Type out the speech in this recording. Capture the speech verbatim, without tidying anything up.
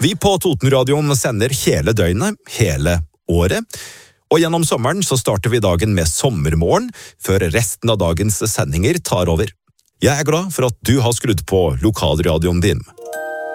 Vi på Totenradioen sender hele døgnet, hele året, og gjennom sommeren så starter vi dagen med sommermorgen, før resten av dagens sendinger tar over. Jeg er glad for at du har skrudd på lokalradioen din.